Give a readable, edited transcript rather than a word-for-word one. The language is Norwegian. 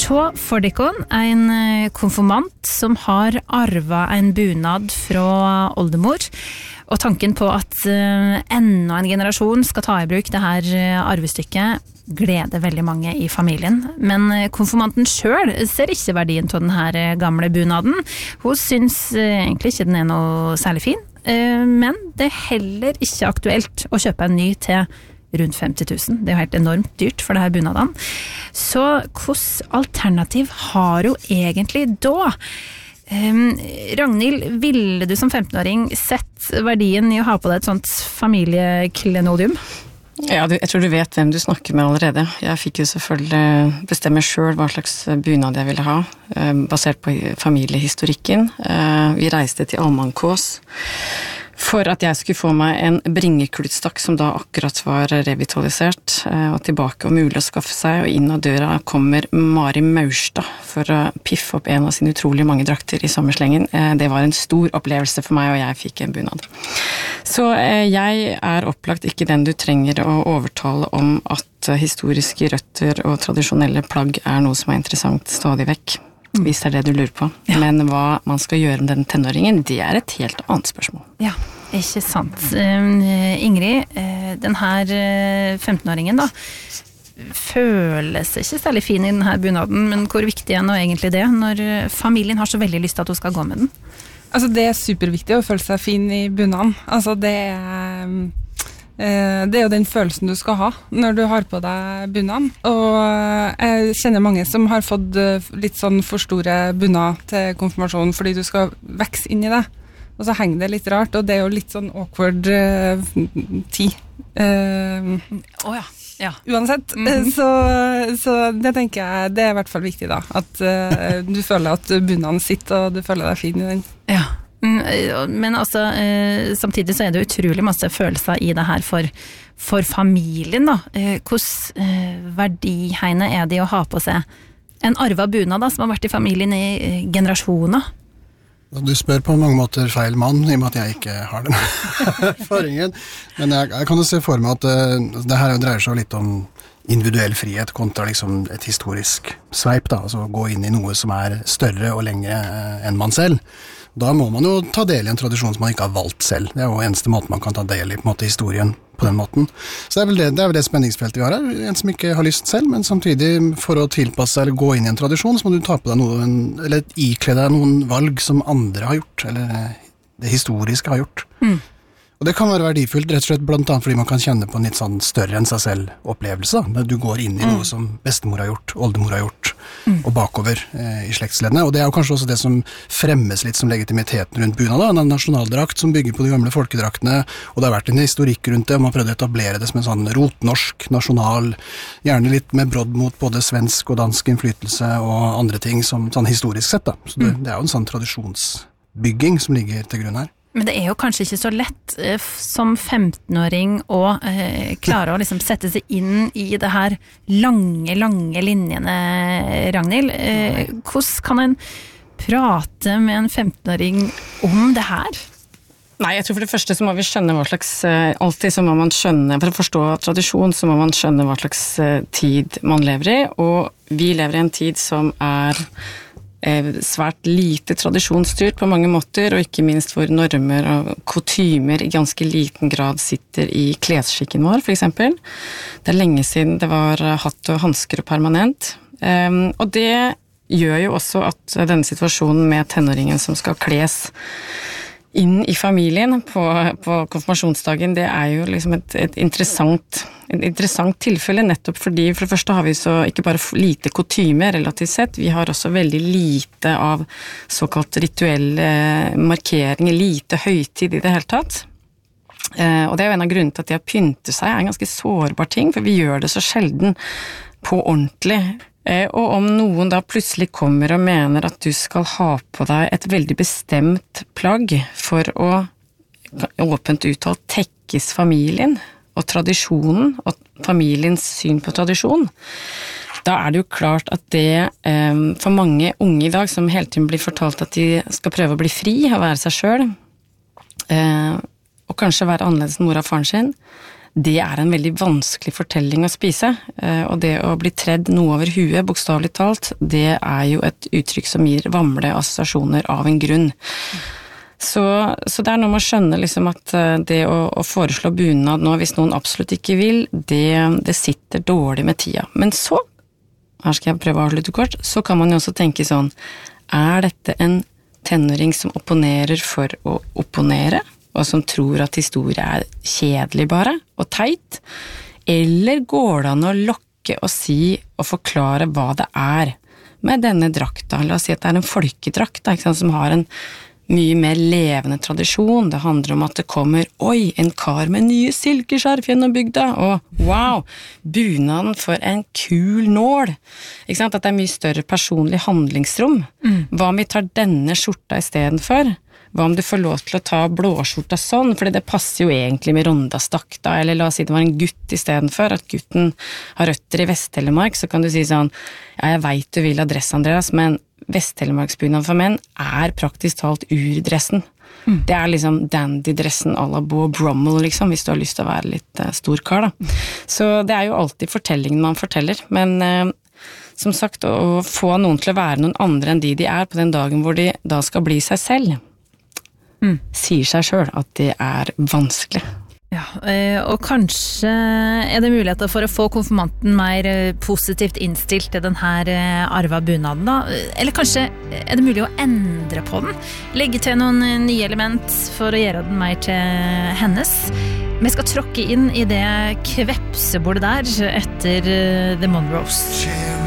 Så får dere en konfirmant som har arvet en bunad fra oldemor, og tanken på at enda en generasjon skal ta i bruk det her arvestykket gleder veldig mange i familien. Men konfirmanten selv ser ikke verdien av den her gamle bunaden. Hun synes egentlig ikke den noe særlig fin, men det heller ikke aktuelt å kjøpe en ny til rundt 50 000. Det jo helt enormt dyrt for det her bunadene. Så hvordan alternativ har hun egentlig da? Ragnhild, ville du som 15-åring sett verdien i å ha på deg et sånt familieklenodium? Ja, jeg tror du vet hvem du snakker med allerede. Jeg fikk jo selvfølgelig bestemme selv hva slags bunad jeg ville ha, basert på familiehistorikken. Vi reiste til Almankås for at jeg skulle få meg en bringeklutstakk som da akkurat var revitalisert og tilbake og mulig å skaffe seg, og inn av døra kommer Mari Maurstad for å piffe opp en av sine utrolig mange drakter i sommerslengen. Det var en stor opplevelse for meg, og jeg fikk en bunad. Så jeg opplagt ikke den du trenger å overtale om at historiske røtter og tradisjonelle plagg noe som interessant stadig vekk. Hvis det det du lurer på. Ja. Men hva man skal gjøre med den tenåringen, det et helt annet spørsmål. Ja, ikke sant. Ingrid, den her 15-åringen da, føles ikke særlig fin i den her bunaden, men hvor viktig nå egentlig det, når familien har så veldig lyst til at hun skal gå med den? Altså, det superviktig å føle seg fin i bunaden. Altså, det jo den følelsen du skal ha når du har på deg bunaden. Og jeg kjenner mange som har fått litt sånn for store bunad til konfirmasjonen fordi du skal vekse inn i det. Og så henger det litt rart, og det jo litt sånn awkward tid. Ja. Ja. Uansett. Så det tenker jeg, det i hvert fall viktig da. At du føler at bunaden sitter, og du føler deg fin i den. Ja. Men altså, samtidig så det utrolig masse følelser i det her for familien da. Hvordan verdihegne det å ha på seg en arvet bunad da, som har vært i familien i generasjoner? Du spør på mange måter feil mann, i og med at jeg ikke har den erfaringen. Men jeg kan jo se for meg at det her dreier seg litt om individuell frihet kontra liksom et historisk sveip da, altså gå inn i noe som større og lengre enn man selv. Da må man jo ta del i en tradisjon som man ikke har valgt selv. Det jo eneste måten man kan ta del i på en måte, historien på den måten. Så det vel det spenningsfeltet vi har her. En som ikke har lyst selv, men samtidig for å tilpasse seg eller gå inn i en tradisjon, så må du ta på deg noe, eller ikle deg noen valg som andre har gjort, eller det historiske har gjort. Og det kan være verdifullt, rett og slett blant annet fordi man kan kjenne på en litt sånn større enn seg selv opplevelse, da. Du går inn i noe som bestemor har gjort, oldemor har gjort, og bakover i slektsleddene. Og det jo kanskje også det som fremmes litt som legitimiteten rundt bunad, da. En nasjonaldrakt som bygger på de gamle folkedraktene, og det har vært en historikk rundt det, og man har prøvd å etablere det som en sånn rotnorsk, nasjonal, gjerne litt med brodd mot både svensk og dansk innflytelse og andre ting som sånn historisk sett, da. Så det jo en sånn tradisjonsbygging som ligger til grunn her. Men det jo kanskje ikke så lett som 15-åring å klare å liksom sette seg inn i det her lange linjene, Ragnhild. Hvordan kan en prate med en 15-åring om det her? Nei, jeg tror for det første så må vi skjønne hva slags, alltid så må man skjønne, for å forstå tradisjon så må man skjønne hva slags tid man lever i, og vi lever i en tid som svært lite tradisjonsstyrt på mange måter, og ikke minst hvor normer og kutymer i ganske liten grad sitter i klesskikken vår, for eksempel. Det lenge siden det var hatt og hansker og permanent, og det gjør jo også at denne situasjonen med tenåringen som skal kles inn i familien på konfirmasjonsdagen, det jo liksom et interessant tilfelle, nettopp fordi for det første har vi så ikke bare lite kutyme relativt sett, vi har også veldig lite av såkalt rituelle markeringer, lite høytid i det hele tatt. Og det jo en av grunnene til at det å pynte seg en ganske sårbar ting, for vi gjør det så sjelden på ordentlig. Og om noen da plutselig kommer og mener at du skal ha på deg et veldig bestemt plagg for å åpent uttalt tekkes familien og tradisjonen og familiens syn på tradisjon, da det jo klart at det for mange unge i dag som hele tiden blir fortalt at de skal prøve å bli fri og være seg selv, og kanskje være annerledes enn mor og faren sin, det en veldig vanskelig fortelling å spise, og det å bli tredd noe over huet, bokstavelig talt, det jo et uttrykk som gir vamle assosiasjoner av en grunn. Så det noe med å skjønne liksom at det å foreslå bunad nå, hvis noen absolutt ikke vil, det sitter dårlig med tida. Men så, her skal jeg prøve å avslutte kort, så kan man jo også tenke sånn, dette en tenåring som opponerer for å opponere, og som tror at historie kjedelig bare, og teit, eller går det an å lokke og si og forklare hva det med denne drakta? La oss si at det en folkedrakt, ikke sant, som har en mye mer levende tradisjon. Det handler om at det kommer, oi, en kar med nye silkeskjerf gjennom bygda, og wow, bunaden for en kul nål. Ikke sant? At det mye større personlig handlingsrom. Hva om vi tar denne skjorta i stedet for? Hva om du får lov til å ta blåskjorta sånn, fordi det passer jo egentlig med rondastakta, eller la oss si det var en gutt i stedet for, at gutten har røtter i Vest-Telemark, så kan du si sånn, ja, jeg vet du vil ha dress, Andreas, men Vest-Telemarksbunad for menn praktisk talt urdressen. Det liksom dandy-dressen à la Beau Brummel, liksom, hvis du har lyst til å være litt stor kar, da. Så det jo alltid fortellingen man forteller, men som sagt, å få noen til å være noen andre enn de på den dagen hvor de da skal bli seg selv, sier seg selv at det vanskelig. Ja, og kanskje det muligheter for å få konfirmanten mer positivt innstilt til den her arva bunaden da, eller kanskje det mulig å endre på den, legge til noen nye element for å gjøre den mer til hennes. Vi skal tråkke inn i det kvepsebordet der etter The Monroes.